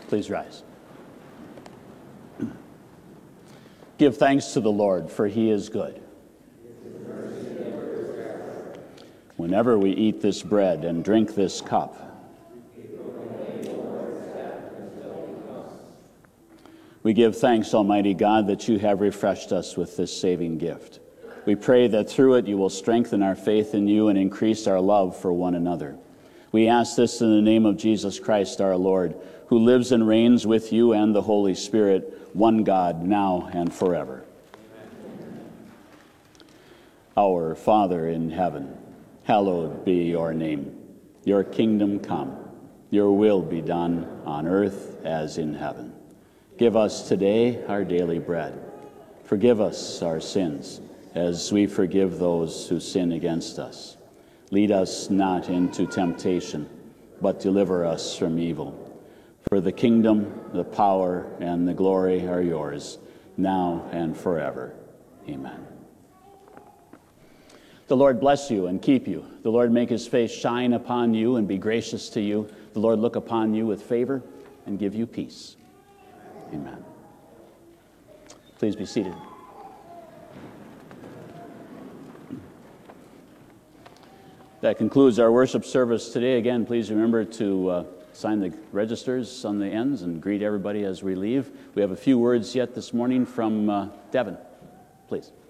Please rise. Give thanks to the Lord, for he is good. Whenever we eat this bread and drink this cup, we give thanks, Almighty God, that you have refreshed us with this saving gift. We pray that through it you will strengthen our faith in you and increase our love for one another. We ask this in the name of Jesus Christ our Lord, who lives and reigns with you and the Holy Spirit, one God, now and forever. Amen. Our Father in heaven, hallowed be your name. Your kingdom come, your will be done on earth as in heaven. Give us today our daily bread. Forgive us our sins, as we forgive those who sin against us. Lead us not into temptation, but deliver us from evil. For the kingdom, the power, and the glory are yours, now and forever. Amen. The Lord bless you and keep you. The Lord make his face shine upon you and be gracious to you. The Lord look upon you with favor and give you peace. Amen. Please be seated. That concludes our worship service today. Again, please remember to sign the registers on the ends and greet everybody as we leave. We have a few words yet this morning from Devin. Please.